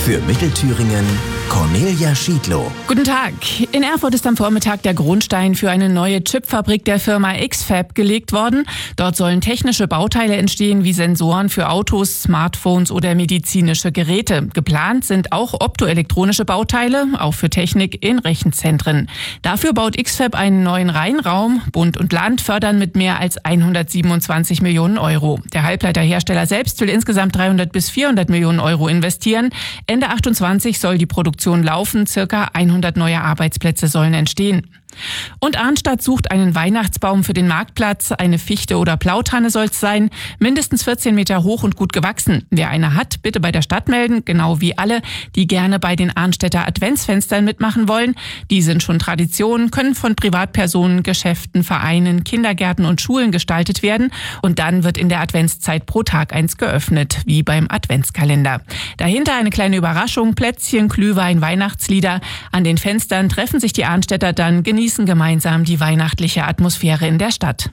Für Mittelthüringen Cornelia Schiedlow. Guten Tag. In Erfurt ist am Vormittag der Grundstein für eine neue Chipfabrik der Firma X-FAB gelegt worden. Dort sollen technische Bauteile entstehen wie Sensoren für Autos, Smartphones oder medizinische Geräte. Geplant sind auch optoelektronische Bauteile, auch für Technik in Rechenzentren. Dafür baut X-FAB einen neuen Rheinraum. Bund und Land fördern mit mehr als 127 Millionen Euro. Der Halbleiterhersteller selbst will insgesamt 300 bis 400 Millionen Euro investieren. Ende 28 soll die Produktion laufen, circa 100 neue Arbeitsplätze sollen entstehen. Und Arnstadt sucht einen Weihnachtsbaum für den Marktplatz. Eine Fichte oder Plautanne soll es sein, mindestens 14 Meter hoch und gut gewachsen. Wer eine hat, bitte bei der Stadt melden, genau wie alle, die gerne bei den Arnstädter Adventsfenstern mitmachen wollen. Die sind schon Tradition, können von Privatpersonen, Geschäften, Vereinen, Kindergärten und Schulen gestaltet werden. Und dann wird in der Adventszeit pro Tag eins geöffnet, wie beim Adventskalender. Dahinter eine kleine Überraschung, Plätzchen, Glühwein, Weihnachtslieder. An den Fenstern treffen sich die Arnstädter dann, genießen gemeinsam die weihnachtliche Atmosphäre in der Stadt.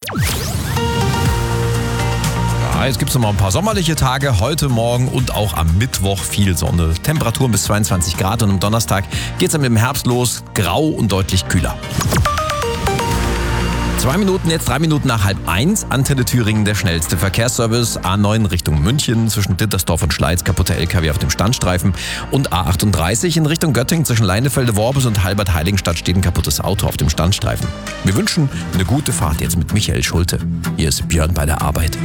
Ja, jetzt gibt es noch mal ein paar sommerliche Tage, heute, morgen und auch am Mittwoch viel Sonne. Temperaturen bis 22 Grad und am Donnerstag geht es dann mit dem Herbst los, grau und deutlich kühler. 2 Minuten, jetzt 3 Minuten nach 12:30. Antenne Thüringen, der schnellste Verkehrsservice. A9 Richtung München zwischen Dittersdorf und Schleiz, kaputter LKW auf dem Standstreifen. Und A38 in Richtung Göttingen zwischen Leinefelde-Worbis und Halbert-Heiligenstadt steht ein kaputtes Auto auf dem Standstreifen. Wir wünschen eine gute Fahrt jetzt mit Michael Schulte. Hier ist Björn bei der Arbeit.